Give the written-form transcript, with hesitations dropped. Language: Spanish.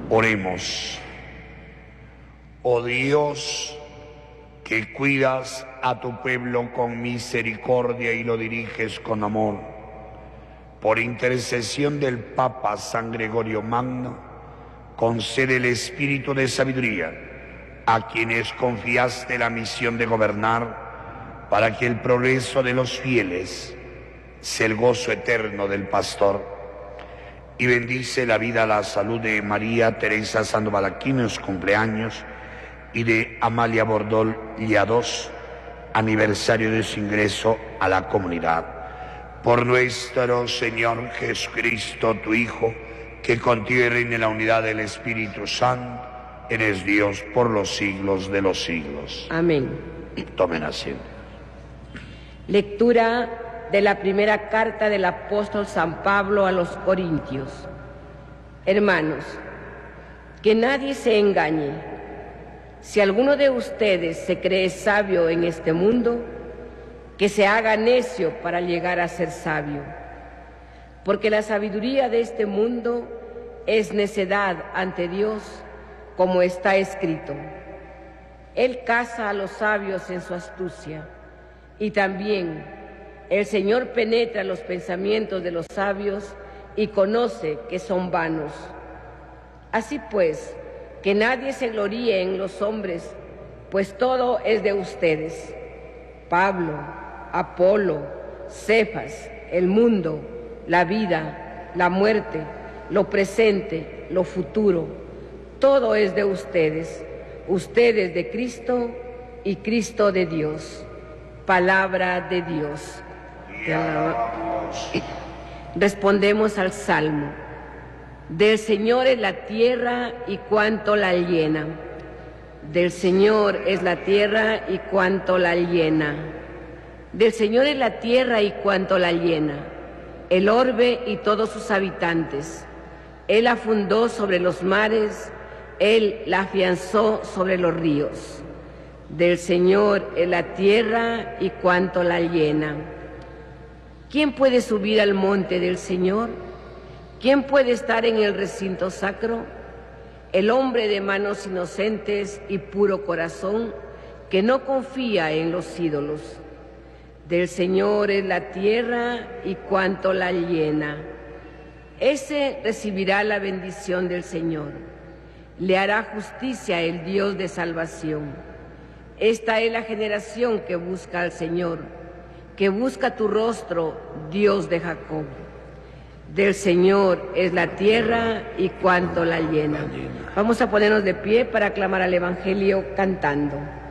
Oremos. Oh Dios, que cuidas a tu pueblo con misericordia y lo diriges con amor, por intercesión del Papa San Gregorio Magno, concede el espíritu de sabiduría a quienes confiaste la misión de gobernar, para que el progreso de los fieles sea el gozo eterno del pastor. Y bendice la vida, la salud de María Teresa Sandoval Aquino en su cumpleaños y de Amalia Bordol Liados, aniversario de su ingreso a la comunidad. Por nuestro Señor Jesucristo, tu Hijo, que contigo reina en la unidad del Espíritu Santo, eres Dios por los siglos de los siglos. Amén. Tomen asiento. Lectura de la primera carta del apóstol San Pablo a los Corintios. Hermanos, que nadie se engañe. Si alguno de ustedes se cree sabio en este mundo, que se haga necio para llegar a ser sabio. Porque la sabiduría de este mundo es necedad ante Dios, como está escrito. Él caza a los sabios en su astucia, y también el Señor penetra los pensamientos de los sabios y conoce que son vanos. Así pues, que nadie se gloríe en los hombres, pues todo es de ustedes. Pablo, Apolo, Cefas, el mundo, la vida, la muerte, lo presente, lo futuro, todo es de ustedes, ustedes de Cristo y Cristo de Dios. Palabra de Dios. Respondemos al Salmo. Del Señor es la tierra y cuanto la llena. Del Señor es la tierra y cuanto la llena. Del Señor es la tierra y cuanto la llena. El orbe y todos sus habitantes. Él la fundó sobre los mares, Él la afianzó sobre los ríos. Del Señor es la tierra y cuanto la llena. ¿Quién puede subir al monte del Señor? ¿Quién puede estar en el recinto sacro? El hombre de manos inocentes y puro corazón, que no confía en los ídolos. Del Señor es la tierra y cuanto la llena. Ese recibirá la bendición del Señor. Le hará justicia el Dios de salvación. Esta es la generación que busca al Señor, que busca tu rostro, Dios de Jacob. Del Señor es la tierra y cuanto la llena. Vamos a ponernos de pie para aclamar al Evangelio cantando.